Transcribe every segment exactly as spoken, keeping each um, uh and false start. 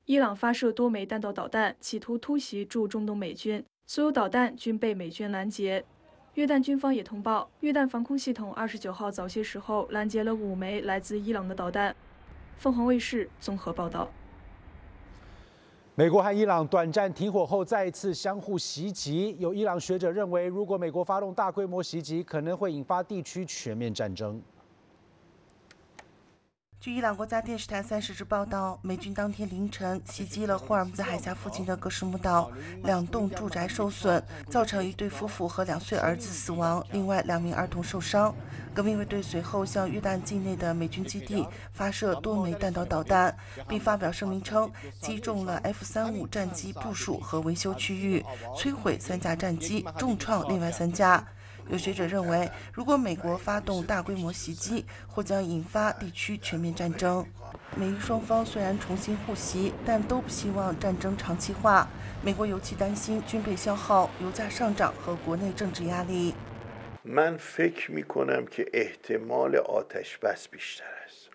伊朗发射多枚弹道导弹，企图突袭驻中东美军，所有导弹均被美军拦截。约旦军方也通报，约旦防空系统二十九号早些时候拦截了五枚来自伊朗的导弹。凤凰卫视综合报道。 美国和伊朗短暂停火后再一次相互袭击，有伊朗学者认为，如果美国发动大规模袭击，可能会引发地区全面战争。 据伊朗国家电视台三十日报道，美军当天凌晨袭击了霍尔木兹海峡附近的格什木岛，两栋住宅受损，造成一对夫妇和两岁儿子死亡，另外两名儿童受伤。革命卫队随后向约旦境内的美军基地发射多枚弹道导弹，并发表声明称击中了 F 三十五 战机部署和维修区域，摧毁三架战机，重创另外三架。有学者认为，如果美国发动大规模袭击，或将引发地区全面战争。美伊双方虽然重新互袭，但都不希望战争长期化。美国尤其担心军备消耗、油价上涨和国内政治压力。 من فکر میکنم که احتمال آتش بس بیشتر است.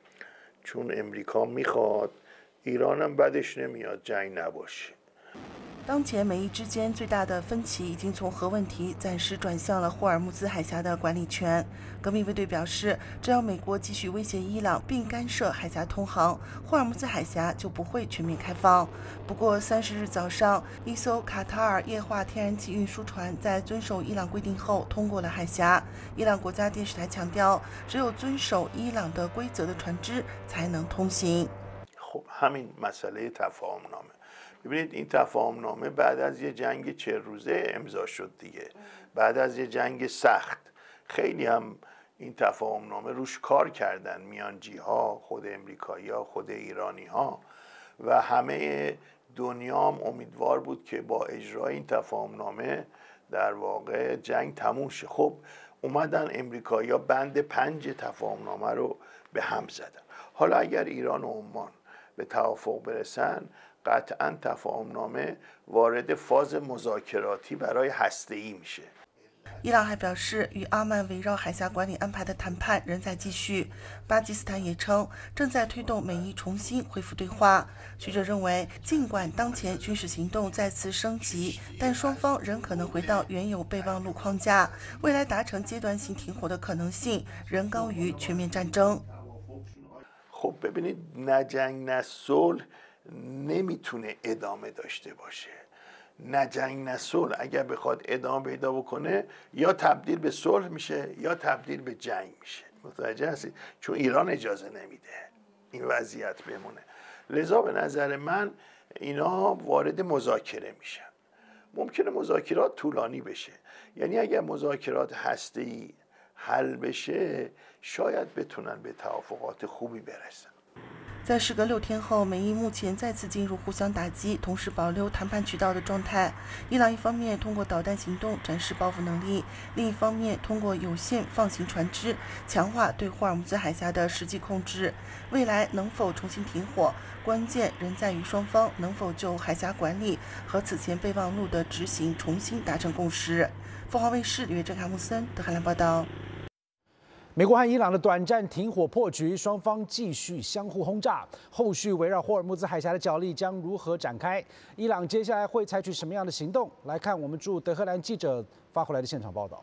چون امریکا میخواد ایرانم بدش نمیاد جنگ نباشه. 当前美伊之间最大的分歧已经从核问题暂时转向了霍尔木兹海峡的管理权。革命卫队表示，只要美国继续威胁伊朗并干涉海峡通航，霍尔木兹海峡就不会全面开放。不过，三十日早上，一艘卡塔尔液化天然气运输船在遵守伊朗规定后通过了海峡。伊朗国家电视台强调，只有遵守伊朗的规则的船只才能通行。 خب همین مسئله تفاهمنامه. ببینید این تفاهمنامه بعد از یه جنگ چهل روزه امضا شد دیگه. بعد از یه جنگ سخت خیلی هم این تفاهمنامه روش کار کردن میانجی ها، خود امریکایی ها، خود ایرانی ها و همه دنیا هم امیدوار بود که با اجرای این تفاهمنامه در واقع جنگ تموم شه. خب اومدن امریکایی ها بند پنج تفاهمنامه رو به هم زدن. حالا اگر ایران و عمان به توافق برسن، قطعا تفاهمنامه وارد فاز مذاکراتی برای هسته‌ای میشه。 伊朗还表示，与阿曼围绕海峡管理安排的谈判仍在继续。巴基斯坦也称，正在推动美伊重新恢复对话。学者认为，尽管当前军事行动再次升级，但双方仍可能回到原有备忘录框架，未来达成阶段性停火的可能性仍高于全面战争。 خب ببینید نه جنگ نه صلح نمیتونه ادامه داشته باشه. نه جنگ نه صلح اگر بخواد ادامه پیدا بکنه یا تبدیل به صلح میشه یا تبدیل به جنگ میشه. متوجه هستید؟ چون ایران اجازه نمیده این وضعیت بمونه. لذا به نظر من اینا وارد مذاکره میشن. ممکنه مذاکرات طولانی بشه. یعنی اگر مذاکرات هسته‌ای حل بشه شاید بتونن به توافقات خوبی برسن。 在时隔六天后，美伊目前再次进入互相打击，同时保留谈判渠道的状态。伊朗一方面通过导弹行动展示报复能力，另一方面通过有限放行船只强化对霍尔木兹海峡的实际控制。未来能否重新停火，关键仍在于双方能否就海峡管理和此前备忘录的执行重新达成共识。凤凰卫视吕正卡穆森德黑兰报道。 美国和伊朗的短暂停火破局，双方继续相互轰炸。后续围绕霍尔木兹海峡的角力将如何展开？伊朗接下来会采取什么样的行动？来看我们驻德黑兰记者发回来的现场报道。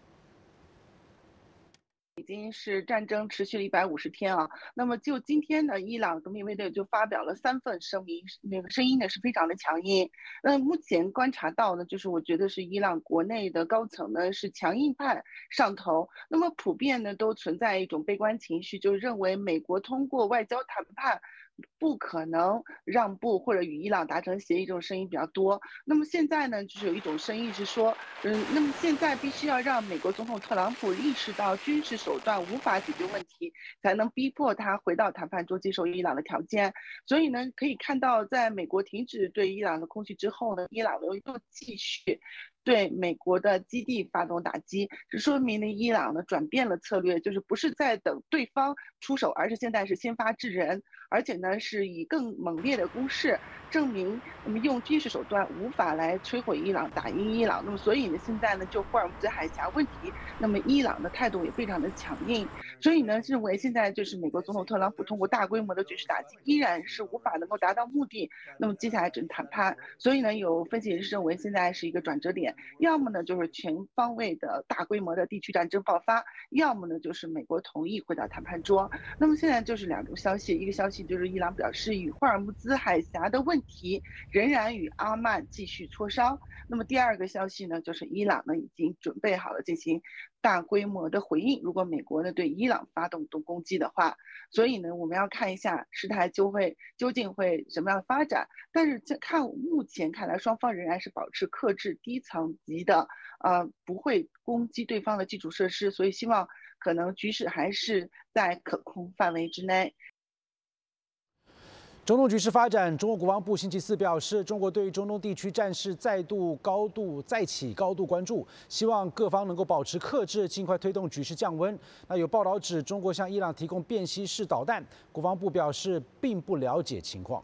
已经是战争持续了一百五十天啊，那么就今天呢，伊朗革命卫队就发表了三份声明，那个声音呢是非常的强硬。那目前观察到呢，就是我觉得是伊朗国内的高层呢是强硬派上头，那么普遍呢都存在一种悲观情绪，就是认为美国通过外交谈判不可能让步或者与伊朗达成协议，这种声音比较多。那么现在呢，就是有一种声音是说，嗯，那么现在必须要让美国总统特朗普意识到军事手段无法解决问题，才能逼迫他回到谈判桌接受伊朗的条件。所以呢，可以看到，在美国停止对伊朗的空袭之后呢，伊朗又又继续对美国的基地发动打击，这说明呢，伊朗呢转变了策略，就是不是在等对方出手，而是现在是先发制人。 而且呢是以更猛烈的攻势证明，那么用军事手段无法来摧毁伊朗、打赢伊朗。那么所以呢，现在呢就霍尔木兹海峡问题，那么伊朗的态度也非常的强硬。所以呢，认为现在就是美国总统特朗普通过大规模的军事打击，依然是无法能够达到目的。那么接下来只能谈判。所以呢，有分析人士认为现在是一个转折点，要么呢就是全方位的大规模的地区战争爆发，要么呢就是美国同意回到谈判桌。那么现在就是两种消息，一个消息就是伊朗表示与霍尔木兹海峡的问题仍然与阿曼继续磋商。那么第二个消息呢，就是伊朗呢已经准备好了进行大规模的回应，如果美国呢对伊朗发动动攻击的话。所以呢，我们要看一下事态就会究竟会什么样的发展。但是看目前看来，双方仍然是保持克制、低层级的，呃，不会攻击对方的基础设施。所以希望可能局势还是在可控范围之内。 中东局势发展，中国国防部星期四表示，中国对于中东地区战事再度高度再起高度关注，希望各方能够保持克制，尽快推动局势降温。那有报道指，中国向伊朗提供便携式导弹，国防部表示并不了解情况。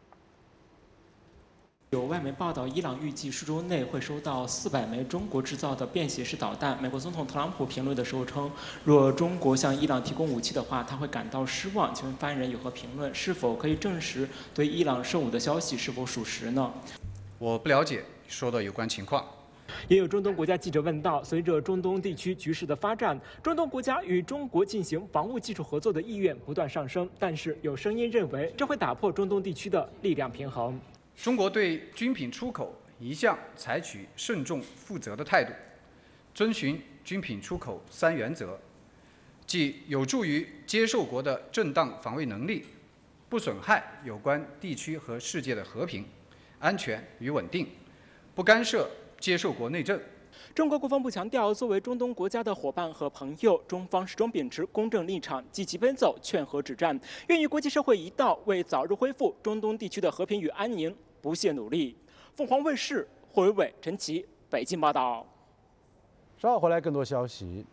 有外媒报道，伊朗预计数周内会收到四百枚中国制造的便携式导弹。美国总统特朗普评论的时候称，若中国向伊朗提供武器的话，他会感到失望。请问发言人有何评论？是否可以证实对伊朗售武的消息是否属实呢？ 我不了解说的有关情况。 也有中东国家记者问道，随着中东地区局势的发展，中东国家与中国进行防务技术合作的意愿不断上升，但是有声音认为这会打破中东地区的力量平衡。 中国对军品出口一向采取慎重负责的态度，遵循军品出口三原则，即有助于接受国的正当防卫能力，不损害有关地区和世界的和平、安全与稳定，不干涉接受国内政。 中国国防部强调，作为中东国家的伙伴和朋友，中方始终秉持公正立场，积极奔走劝和止战，愿与国际社会一道为早日恢复中东地区的和平与安宁不懈努力。凤凰卫视霍伟伟、陈琦北京报道。 稍后回来更多消息。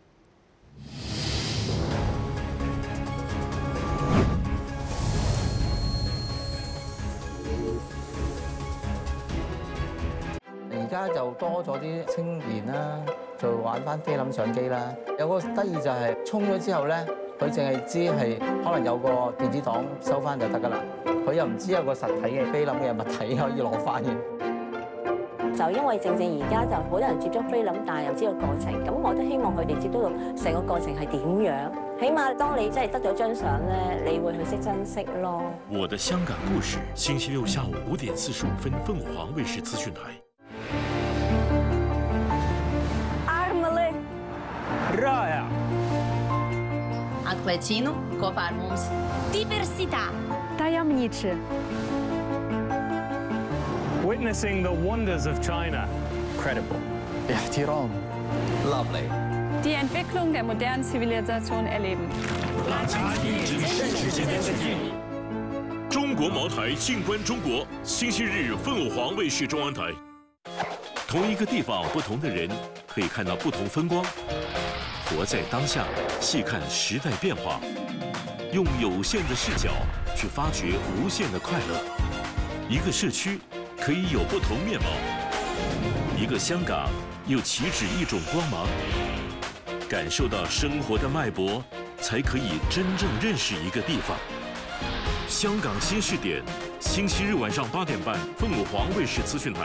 而家就多咗啲青年啦，就玩翻菲林相機啦。有個得意就係衝咗之後咧，佢淨係知係可能有個電子檔收翻就得㗎啦。佢又唔知有個實體嘅菲林嘅物體可以攞翻嘅。 就因為正正而家就好多人接觸菲林，但係又知道過程，咁我都希望佢哋接觸到成個過程係點樣。起碼當你真係得咗張相咧，你會去識珍惜咯。 我的香港故事，星期六下午五點四十五分，鳳凰衛視資訊台。 Raya. Acquacino, Coparmums. Diversità. Tajemniczy. Witnessing the wonders of China. Credible. Ihtiram. Lovely. Die Entwicklung der modernen Zivilisation erleben. 中国茅台静观中国，星期日凤凰卫视中央台。同一个地方，不同的人，可以看到不同风光。活在当下，细看时代变化，用有限的视角去发掘无限的快乐。一个社区可以有不同面貌，一个香港又岂止一种光芒？感受到生活的脉搏，才可以真正认识一个地方。香港新视点，星期日晚上八点半，凤凰卫视资讯台。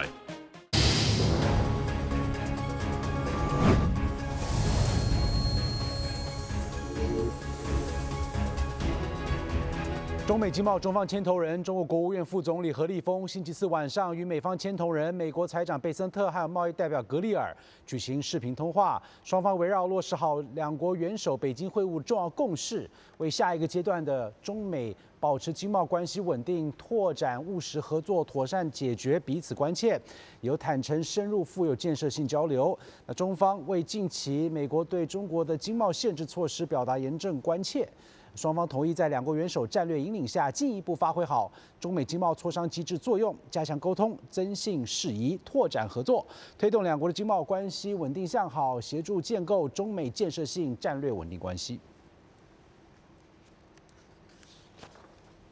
中美经贸中方牵头人、中国国务院副总理何立峰星期四晚上与美方牵头人、美国财长贝森特还有贸易代表格里尔举行视频通话，双方围绕落实好两国元首北京会晤重要共识，为下一个阶段的中美保持经贸关系稳定、拓展务实合作，妥善解决彼此关切，有坦诚、深入、富有建设性交流。那中方为近期美国对中国的经贸限制措施表达严正关切。双方同意在两国元首战略引领下，进一步发挥好中美经贸磋商机制作用，加强沟通、增信事宜、拓展合作，推动两国的经贸关系稳定向好，协助建构中美建设性战略稳定关系。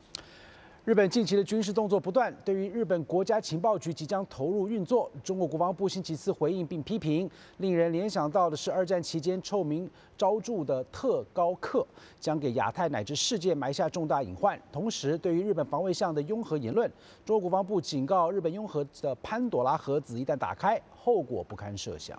日本近期的军事动作不断，对于日本国家情报局即将投入运作，中国国防部星期四回应并批评，令人联想到的是二战期间臭名昭著的特高课，将给亚太乃至世界埋下重大隐患。同时，对于日本防卫相的拥核言论，中国国防部警告，日本拥核的潘朵拉盒子一旦打开，后果不堪设想。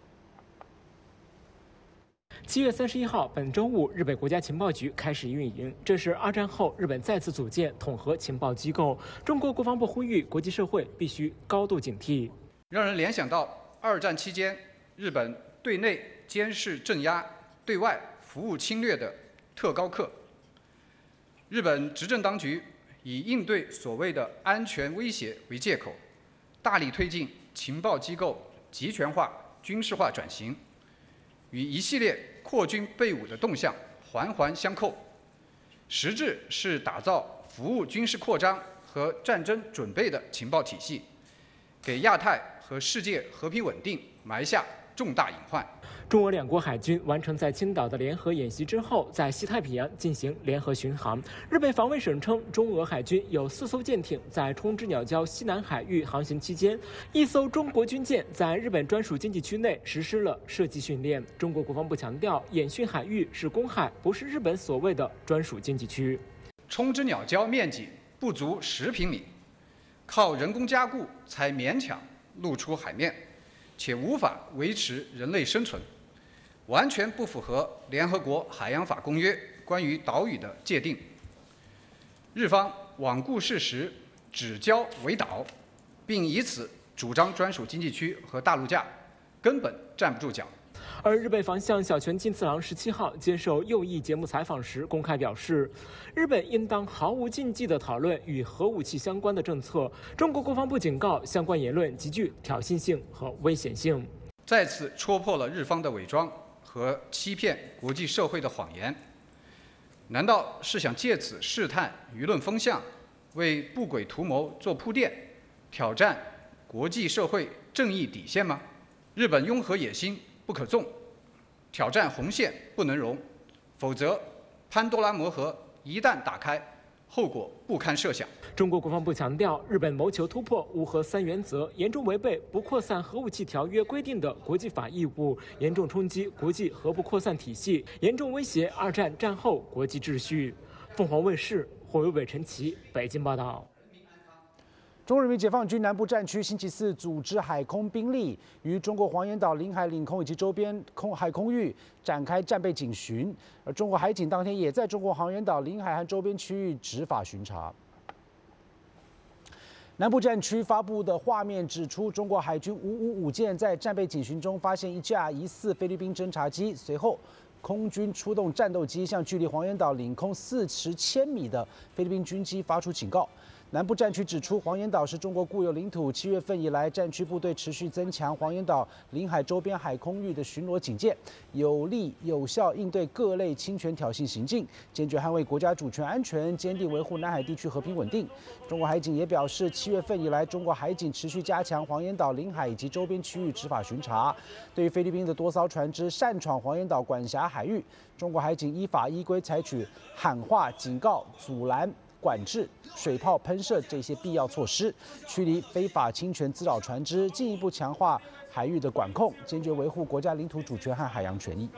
七月三十一号，本周五，日本国家情报局开始运营。这是二战后日本再次组建统合情报机构。中国国防部呼吁国际社会必须高度警惕， 让人联想到二战期间日本对内监视镇压、对外服务侵略的特高课。日本执政当局以应对所谓的安全威胁为借口，大力推进情报机构集权化、军事化转型。与一系列扩军备武的动向环环相扣，实质是打造服务军事扩张和战争准备的情报体系，给亚太和世界和平稳定埋下重大隐患。 中俄两国海军完成在青岛的联合演习之后，在西太平洋进行联合巡航。日本防卫省称，中俄海军有四艘舰艇在冲之鸟礁西南海域航行期间，一艘中国军舰在日本专属经济区内实施了射击训练。中国国防部强调，演训海域是公海，不是日本所谓的专属经济区。 冲之鸟礁面积不足十平米，靠人工加固才勉强露出海面，且无法维持人类生存。完全不符合联合国海洋法公约关于岛屿的界定。日方罔顾事实，指礁为岛，并以此主张专属经济区和大陆架，根本站不住脚。 而日本防相小泉进次郎十七号接受右翼节目采访时公开表示，日本应当毫无禁忌地讨论与核武器相关的政策。中国国防部警告，相关言论极具挑衅性和危险性， 再次戳破了日方的伪装和欺骗国际社会的谎言。难道是想借此试探舆论风向，为不轨图谋做铺垫，挑战国际社会正义底线吗？日本拥核野心不可纵，挑战红线不能容，否则潘多拉魔盒一旦打开，后果不堪设想。 中国国防部强调，日本谋求突破无核三原则，严重违背不扩散核武器条约规定的国际法义务，严重冲击国际核不扩散体系，严重威胁二战战后国际秩序。凤凰卫视霍维伟、陈奇北京报道。 中国人民解放军南部战区星期四组织海空兵力于中国黄岩岛领海领空以及周边空海空域展开战备警巡，而中国海警当天也在中国黄岩岛领海和周边区域执法巡查。南部战区发布的画面指出，中国海军五五五舰在战备警巡中发现一架疑似菲律宾侦察机，随后空军出动战斗机向距离黄岩岛领空四十千米的菲律宾军机发出警告。南部战区指出，黄岩岛是中国固有领土。七月份以来，战区部队持续增强黄岩岛领海周边海空域的巡逻警戒，有力有效应对各类侵权挑衅行径，坚决捍卫国家主权安全，坚定维护南海地区和平稳定。中国海警也表示，七月份以来，中国海警持续加强黄岩岛领海以及周边区域执法巡查。对于菲律宾的多艘船只擅闯黄岩岛管辖海域，中国海警依法依规采取喊话、警告、阻拦、管制、水炮喷射这些必要措施，驱离非法侵权滋扰船只，进一步强化海域的管控，坚决维护国家领土主权和海洋权益。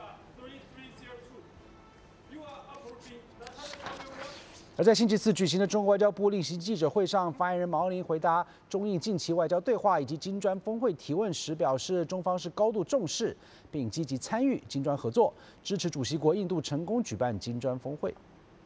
而在星期四举行的中国外交部例行记者会上，发言人毛宁回答中印近期外交对话以及金砖峰会提问时表示，中方是高度重视并积极参与金砖合作，支持主席国印度成功举办金砖峰会。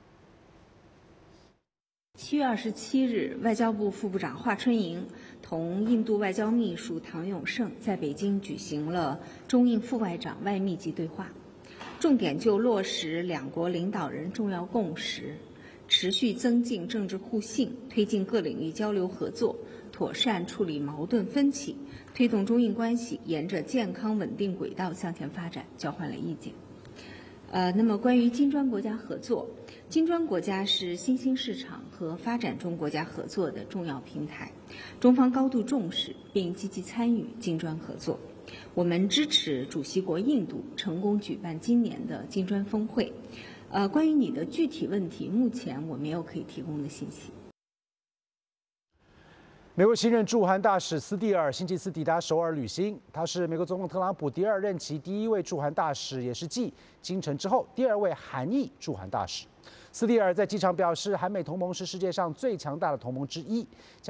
七月二十七日，外交部副部长华春莹同印度外交秘书唐永胜在北京举行了中印副外长外密集对话，重点就落实两国领导人重要共识，持续增进政治互信，推进各领域交流合作，妥善处理矛盾分歧，推动中印关系沿着健康稳定轨道向前发展，交换了意见。呃，那么关于金砖国家合作，金砖国家是新兴市场和发展中国家合作的重要平台，中方高度重视并积极参与金砖合作。我们支持主席国印度成功举办今年的金砖峰会。呃，关于你的具体问题，目前我没有可以提供的信息。 美国新任驻韩大使斯蒂尔星期四抵达首尔履新，他是美国总统特朗普第二任期第一位驻韩大使，也是继金城之后第二位韩裔驻韩大使。斯蒂尔在机场表示，韩美同盟是世界上最强大的同盟之一。